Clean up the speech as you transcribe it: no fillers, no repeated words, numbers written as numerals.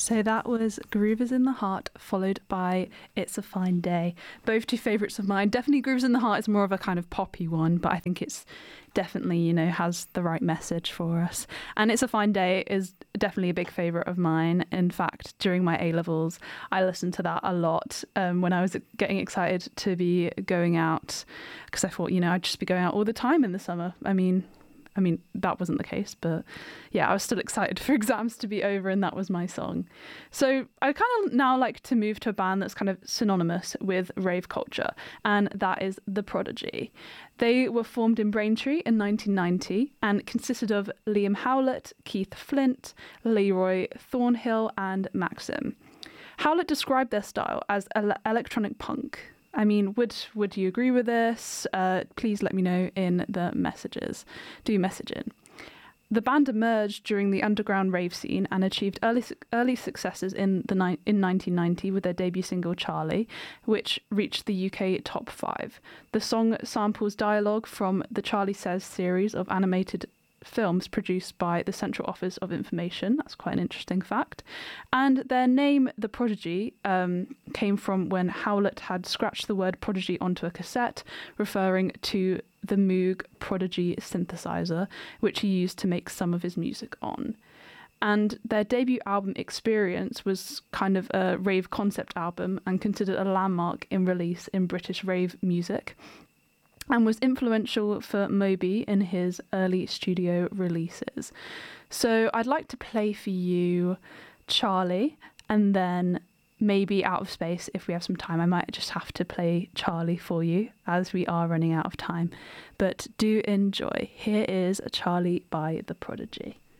So that was Groove is in the Heart, followed by It's a Fine Day. Both two favourites of mine. Definitely Grooves in the Heart is more of a kind of poppy one, but I think it's definitely, has the right message for us. And It's a Fine Day is definitely a big favourite of mine. In fact, during my A-levels, I listened to that a lot when I was getting excited to be going out, because I thought, I'd just be going out all the time in the summer. I mean, that wasn't the case, but yeah, I was still excited for exams to be over, and that was my song. So I kind of now like to move to a band that's kind of synonymous with rave culture, and that is The Prodigy. They were formed in Braintree in 1990 and consisted of Liam Howlett, Keith Flint, Leroy Thornhill, and Maxim. Howlett described their style as electronic punk. I mean, would you agree with this? Please let me know in the messages. Do message in. The band emerged during the underground rave scene and achieved early successes in 1990 with their debut single Charlie, which reached the UK top 5. The song samples dialogue from the Charlie Says series of animated films produced by the Central Office of Information. That's quite an interesting fact. And their name, The Prodigy, came from when Howlett had scratched the word prodigy onto a cassette, referring to the Moog Prodigy synthesizer, which he used to make some of his music on. And their debut album, Experience, was kind of a rave concept album and considered a landmark in release in British rave music, and was influential for Moby in his early studio releases. So I'd like to play for you Charlie, and then maybe Out of Space if we have some time. I might just have to play Charlie for you as we are running out of time. But do enjoy. Here is Charlie by The Prodigy.